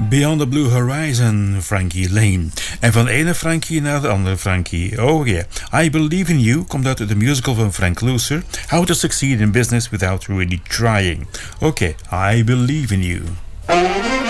Beyond the Blue Horizon, Frankie Lane. En van de ene Frankie naar de andere Frankie. Oh yeah. I Believe in You komt uit de musical van Frank Loesser. How to Succeed in Business Without Really Trying. Oké, I Believe in You.